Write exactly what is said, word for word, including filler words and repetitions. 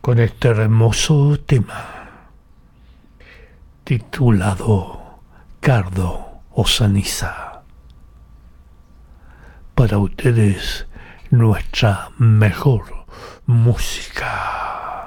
con este hermoso tema titulado Cardo Osaniza. Para ustedes, nuestra mejor música.